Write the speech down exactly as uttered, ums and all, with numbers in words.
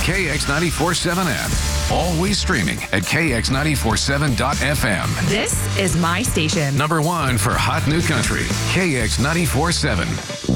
K X nine forty-seven app. Always streaming at K X nine forty-seven dot F M. This is my station. Number one for hot new country, K X nine forty-seven.